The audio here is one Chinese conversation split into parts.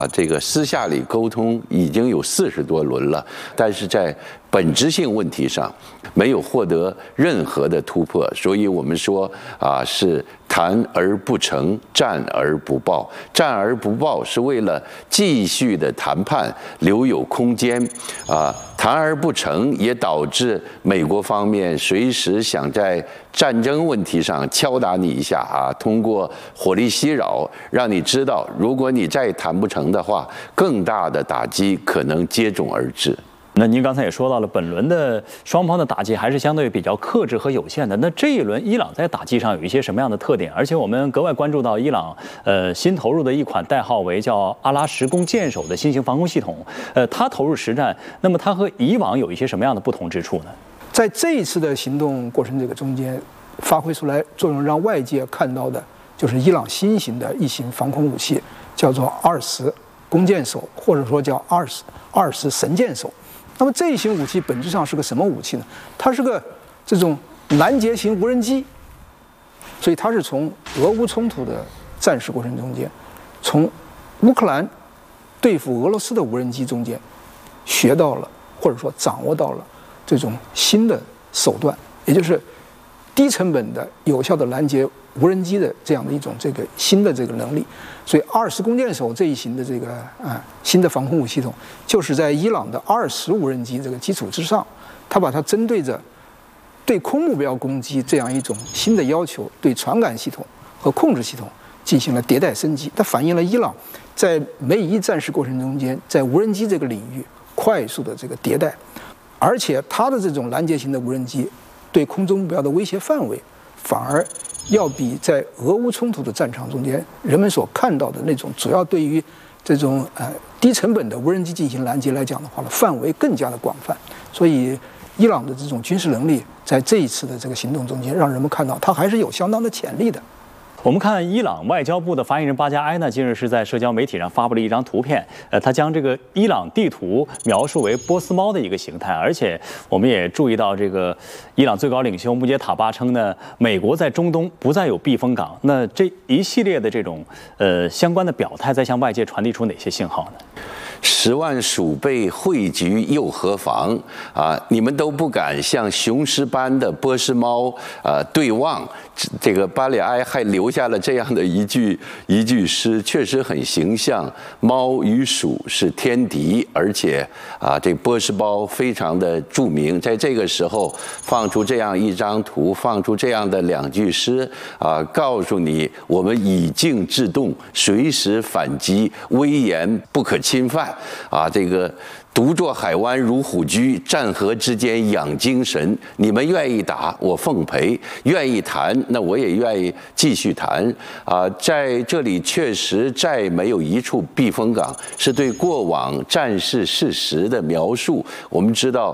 这个私下里沟通已经有40多轮了，但是在本质性问题上没有获得任何的突破，所以我们说是谈而不成，战而不报。战而不报是为了继续的谈判留有空间谈而不成也导致美国方面随时想在战争问题上敲打你一下通过火力袭扰让你知道，如果你再谈不成的话，更大的打击可能接踵而至。 那您刚才也说到了，本轮的双方的打击还是相对比较克制和有限的。那这一轮伊朗在打击上有一些什么样的特点？而且我们格外关注到伊朗新投入的一款代号为叫阿拉什弓箭手的新型防空系统，它投入实战，那么它和以往有一些什么样的不同之处呢？ 在这一次的行动过程这个中间，发挥出来作用让外界看到的就是伊朗新型的一型防空武器，叫做20弓箭手，或者说叫20神箭手。那么这一型武器本质上是个什么武器呢？它是个这种拦截型无人机，所以它是从俄乌冲突的战事过程中间，从乌克兰对付俄罗斯的无人机中间学到了，或者说掌握到了这种新的手段，也就是低成本的有效的拦截无人机的这样的一种这个新的这个能力。所以20弓箭手这一型的这个新的防空武系统，就是在伊朗的20无人机这个基础之上，它把它针对着对空目标攻击这样一种新的要求，对传感系统和控制系统进行了迭代升级。它反映了伊朗在美伊战事过程中间，在无人机这个领域快速的这个迭代，而且它的这种拦截型的无人机对空中目标的威胁范围反而要比在俄乌冲突的战场中间人们所看到的那种主要对于这种低成本的无人机进行拦截来讲的话呢，范围更加的广泛。所以伊朗的这种军事能力在这一次的这个行动中间，让人们看到它还是有相当的潜力的。 我们看伊朗外交部的发言人巴加埃呢，近日是在社交媒体上发布了一张图片，他将这个伊朗地图描述为波斯猫的一个形态，而且我们也注意到，这个伊朗最高领袖穆杰塔巴称呢，美国在中东不再有避风港。那这一系列的这种相关的表态，在向外界传递出哪些信号呢 ？10万鼠辈汇聚又何妨你们都不敢像雄狮般的波斯猫对望。这个巴里埃还留下了这样的一句诗，确实很形象。猫与鼠是天敌，而且这波斯猫非常的著名。在这个时候放出这样一张图，放出这样的2句诗告诉你我们以静制动，随时反击，威严不可侵犯这个独坐海湾如虎踞，战河之间养精神。你们愿意打，我奉陪；愿意谈，那我也愿意继续谈。在这里确实再没有一处避风港，是对过往战事事实的描述。我们知道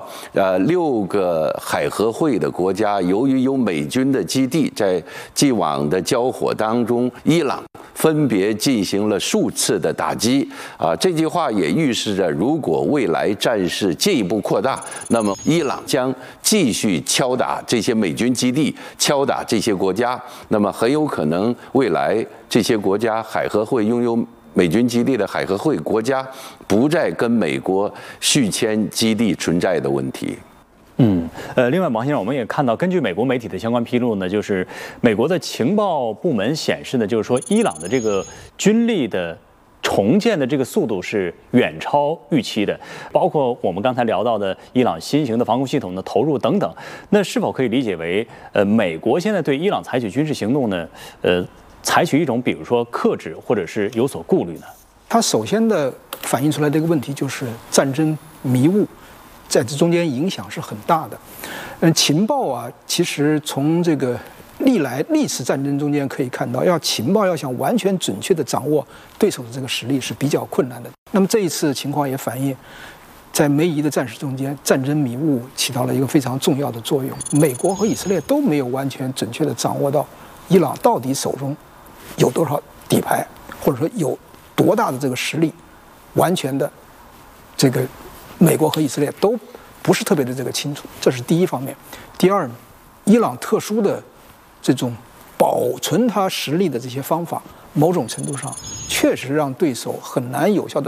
，6个海合会的国家，由于有美军的基地，在既往的交火当中，伊朗分别进行了数次的打击。这句话也预示着，如果未来战事进一步扩大，那么伊朗将继续敲打这些美军基地，敲打这些国家，那么很有可能未来这些国家海合会拥有美军基地的海合会国家不再跟美国续签基地存在的问题。 另外，王先生，我们也看到，根据美国媒体的相关披露呢，就是美国的情报部门显示呢，就是说伊朗的这个军力的重建的这个速度是远超预期的，包括我们刚才聊到的伊朗新型的防空系统的投入等等。那是否可以理解为，美国现在对伊朗采取军事行动呢，采取一种比如说克制或者是有所顾虑呢？ 它首先的反映出来的一个问题就是战争迷雾，在这中间影响是很大的。情报其实从这个历史战争中间可以看到，情报要想完全准确地掌握对手的这个实力是比较困难的。那么这一次情况也反映，在美伊的战事中间，战争迷雾起到了一个非常重要的作用。美国和以色列都没有完全准确地掌握到伊朗到底手中有多少底牌，或者说有多大的这个实力，完全的这个美国和以色列都不是特别的这个清楚，这是第一方面。第二，伊朗特殊的这种保存它实力的这些方法， 某种程度上确实让对手很难有效的